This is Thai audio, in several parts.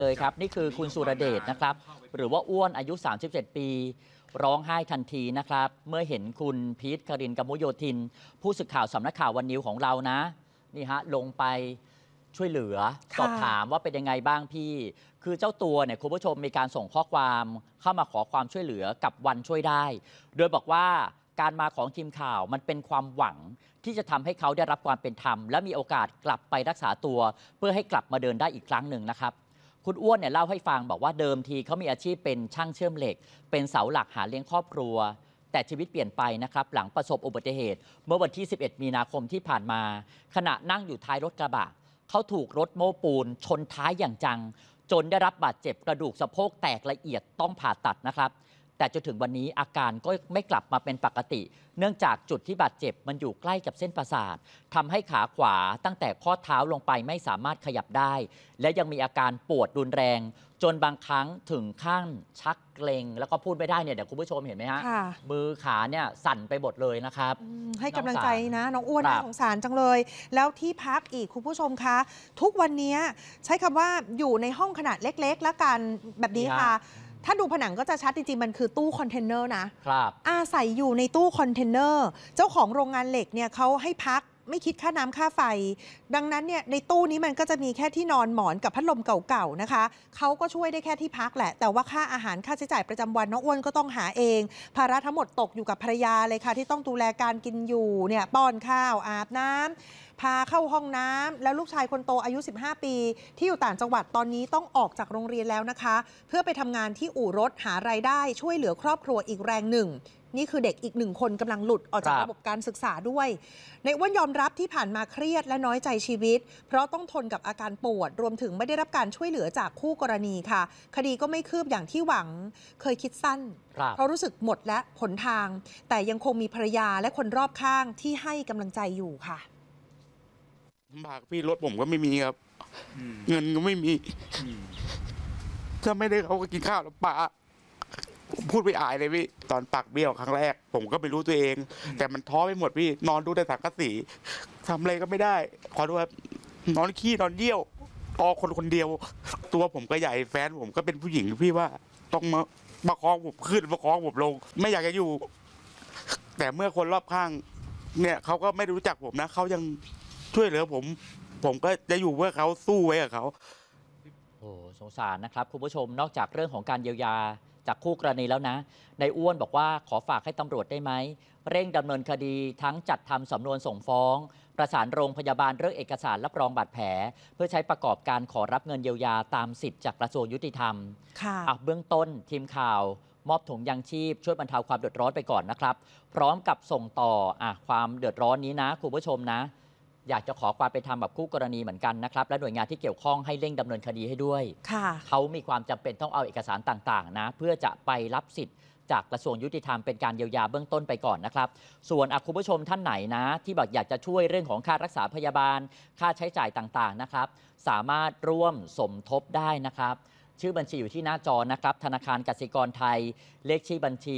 เลยครับนี่คือคุณสุรเดชนะครับหรือว่าอ้วนอายุ37ปีร้องไห้ทันทีนะครับเมื่อเห็นคุณพีทครินทร์ กมลโยธินผู้สื่อข่าวสำนักข่าววันนิวของเรานะนี่ฮะลงไปช่วยเหลือสอบถามว่าเป็นยังไงบ้างพี่คือเจ้าตัวเนี่ยคุณผู้ชมมีการส่งข้อความเข้ามาขอความช่วยเหลือกับวันช่วยได้โดยบอกว่าการมาของทีมข่าวมันเป็นความหวังที่จะทำให้เขาได้รับความเป็นธรรมและมีโอกาสกลับไปรักษาตัวเพื่อให้กลับมาเดินได้อีกครั้งหนึ่งนะครับคุณอ้วนเนี่ยเล่าให้ฟังบอกว่าเดิมทีเขามีอาชีพเป็นช่างเชื่อมเหล็กเป็นเสาหลักหาเลี้ยงครอบครัวแต่ชีวิตเปลี่ยนไปนะครับหลังประสบอุบัติเหตุเมื่อวันที่11มีนาคมที่ผ่านมาขณะนั่งอยู่ท้ายรถกระบะเขาถูกรถโม้ปูนชนท้ายอย่างจังจนได้รับบาดเจ็บกระดูกสะโพกแตกละเอียดต้องผ่าตัดนะครับแต่จนถึงวันนี้อาการก็ไม่กลับมาเป็นปกติเนื่องจากจุดที่บาดเจ็บมันอยู่ใกล้กับเส้นประสาททำให้ขาขวาตั้งแต่ข้อเท้าลงไปไม่สามารถขยับได้และยังมีอาการปวดรุนแรงจนบางครั้งถึงขั้นชักเกร็งแล้วก็พูดไม่ได้เนี่ยเดี๋ยวคุณผู้ชมเห็นไหมฮะมือขาเนี่ยสั่นไปหมดเลยนะครับให้กำลังใจนะน้องอ้วนน่าสงสารจังเลยแล้วที่พักอีกคุณผู้ชมคะทุกวันนี้ใช้คำว่าอยู่ในห้องขนาดเล็กๆแล้วกันแบบนี้ค่ะถ้าดูผนังก็จะชัดจริงๆมันคือตู้คอนเทนเนอร์นะครับอาศัยอยู่ในตู้คอนเทนเนอร์เจ้าของโรงงานเหล็กเนี่ยเขาให้พักไม่คิดค่าน้ำค่าไฟดังนั้นเนี่ยในตู้นี้มันก็จะมีแค่ที่นอนหมอนกับพัดลมเก่าๆนะคะเขาก็ช่วยได้แค่ที่พักแหละแต่ว่าค่าอาหารค่าใช้จ่ายประจำวันน้องอ้วนก็ต้องหาเองภาระทั้งหมดตกอยู่กับภรรยาเลยค่ะที่ต้องดูแลการกินอยู่เนี่ยป้อนข้าวอาบน้ำพาเข้าห้องน้ำแล้วลูกชายคนโตอายุ15ปีที่อยู่ต่างจังหวัดตอนนี้ต้องออกจากโรงเรียนแล้วนะคะเพื่อไปทำงานที่อู่รถหารายได้ช่วยเหลือครอบครัวอีกแรงหนึ่งนี่คือเด็กอีก1 คนกำลังหลุดออกจากระบบการศึกษาด้วยในอ้วนยอมรับที่ผ่านมาเครียดและน้อยใจชีวิตเพราะต้องทนกับอาการปวดรวมถึงไม่ได้รับการช่วยเหลือจากคู่กรณีค่ะคดีก็ไม่คืบอย่างที่หวังเคยคิดสั้นเพราะรู้สึกหมดและผลทางแต่ยังคงมีภรรยาและคนรอบข้างที่ให้กำลังใจอยู่ค่ะลำบากพี่รถผมก็ไม่มีครับเงินก็ไม่มีถ้าไม่ได้เขาก็กินข้าวแล้วปลาพูดไปอายเลยพี่ตอนปากเบี้ยวครั้งแรกผมก็ไม่รู้ตัวเองแต่มันท้อไปหมดพี่นอนดูแต่สังกะสีทำอะไรก็ไม่ได้ขอดูว่านอนขี้นอนเยี่ยวออคนเดียวตัวผมก็ใหญ่แฟนผมก็เป็นผู้หญิงพี่ว่าต้องมาประคองผมขึ้นประคองผมลงไม่อยากจะอยู่แต่เมื่อคนรอบข้างเนี่ยเขาก็ไม่รู้จักผมนะเขายังช่วยเหลือผมก็จะอยู่เพื่อเขาสู้ไว้กับเขาโอ้สงสารนะครับคุณผู้ชมนอกจากเรื่องของการเยียวยาจากคู่กรณีแล้วนะนายอ้วนบอกว่าขอฝากให้ตำรวจได้ไหมเร่งดำเนินคดีทั้งจัดทำสำนวนส่งฟ้องประสานโรงพยาบาลเรื่องเอกสารรับรองบาดแผลเพื่อใช้ประกอบการขอรับเงินเยียวยาตามสิทธิ์จากกระทรวงยุติธรรมเบื้องต้นทีมข่าวมอบถุงยางชีพช่วยบรรเทาความเดือดร้อนไปก่อนนะครับพร้อมกับส่งต่อความเดือดร้อนนี้นะคุณผู้ชมนะอยากจะขอความเป็นธรรมกับคู่กรณีเหมือนกันนะครับและหน่วยงานที่เกี่ยวข้องให้เร่งดำเนินคดีให้ด้วยเขามีความจำเป็นต้องเอาเอกสารต่างๆนะเพื่อจะไปรับสิทธิ์จากกระทรวงยุติธรรมเป็นการเยียวยาเบื้องต้นไปก่อนนะครับส่วนคุณผู้ชมท่านไหนนะที่บอกอยากจะช่วยเรื่องของค่ารักษาพยาบาลค่าใช้จ่ายต่างๆนะครับสามารถร่วมสมทบได้นะครับชื่อบัญชีอยู่ที่หน้าจอนะครับธนาคารกสิกรไทยเลขที่บัญชี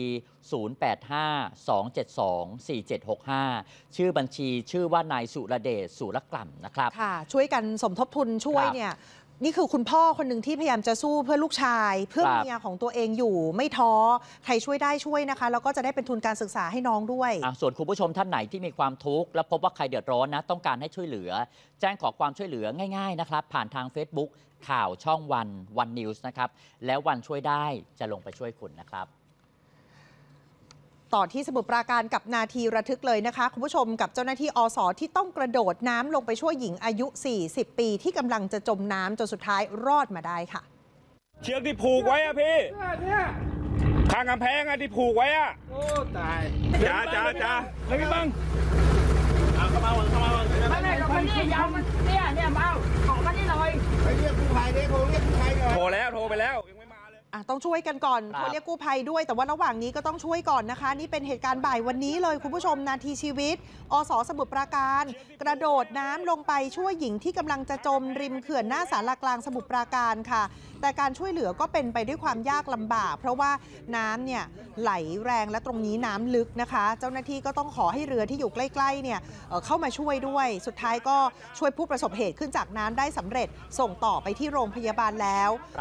0852724765ชื่อบัญชีชื่อว่านายสุรเดชสุรกลั่นนะครับค่ะช่วยกันสมทบทุนช่วยเนี่ยนี่คือคุณพ่อคนหนึ่งที่พยายามจะสู้เพื่อลูกชายเพื่อเมียของตัวเองอยู่ไม่ท้อใครช่วยได้ช่วยนะคะแล้วก็จะได้เป็นทุนการศึกษาให้น้องด้วยส่วนคุณผู้ชมท่านไหนที่มีความทุกข์และพบว่าใครเดือดร้อนนะต้องการให้ช่วยเหลือแจ้งขอความช่วยเหลือง่ายๆนะครับผ่านทาง Facebook ข่าวช่องวันนิวส์นะครับแล้ววันช่วยได้จะลงไปช่วยคุณนะครับต่อที่สมุทรปราการกับนาทีระทึกเลยนะคะคุณผู้ชมกับเจ้าหน้าที่อสที่ต้องกระโดดน้ำลงไปช่วยหญิงอายุ40ปีที่กำลังจะจมน้ำจนสุดท้ายรอดมาได้ค่ะเชือกที่ผูกไว้อะพี่ข้างกำแพงอะที่ผูกไว้อะโอ้ตายจ้าแล้วพี่บังเข้ามาไม่นี่ยาวมันเนี่ยมาขอมานี่หน่อยไปเรียกกู้ภัยดิโทรเรียกกู้ภัยหน่อยโทรไปแล้วยังไม่มาเลยต้องช่วยกันก่อนโทรเรียกกู้ภัยด้วยแต่ว่าระหว่างนี้ก็ต้องช่วยก่อนนะคะนี่เป็นเหตุการณ์บ่ายวันนี้เลยคุณผู้ชมนาทีชีวิตอสสมุทรปราการกระโดดน้ำลงไปช่วยหญิงที่กำลังจะจมริมเขื่อนหน้าศาลากลางสมุทรปราการค่ะแต่การช่วยเหลือก็เป็นไปด้วยความยากลำบากเพราะว่าน้ำเนี่ยไหลแรงและตรงนี้น้ำลึกนะคะเจ้าหน้าที่ก็ต้องขอให้เรือที่อยู่ใกล้ๆเนี่ยเข้ามาช่วยด้วยสุดท้ายก็ช่วยผู้ประสบเหตุขึ้นจากน้ำได้สำเร็จส่งต่อไปที่โรงพยาบาลแล้ว